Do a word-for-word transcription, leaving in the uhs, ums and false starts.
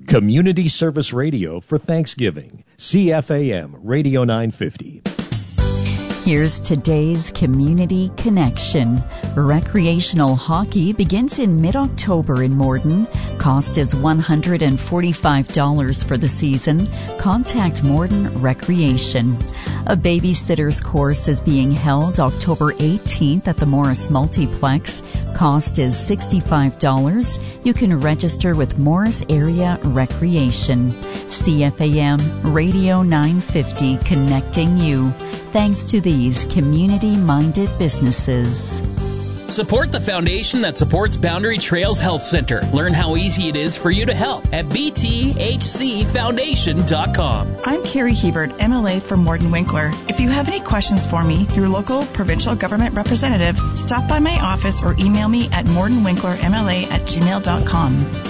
Community Service Radio for Thanksgiving. C F A M Radio nine fifty. Here's today's Community Connection. Recreational hockey begins in mid-October in Morden. Cost is one hundred forty-five dollars for the season. Contact Morden Recreation. A babysitter's course is being held October eighteenth at the Morris Multiplex. Cost is sixty-five dollars. You can register with Morris Area Recreation. C F A M Radio nine fifty, connecting you. Thanks to these community-minded businesses. Support the foundation that supports Boundary Trails Health Center. Learn how easy it is for you to help at b t h c foundation dot com. I'm Carrie Hebert, M L A for Morden Winkler. If you have any questions for me, your local provincial government representative, stop by my office or email me at mordenwinklermla at gmail dot com.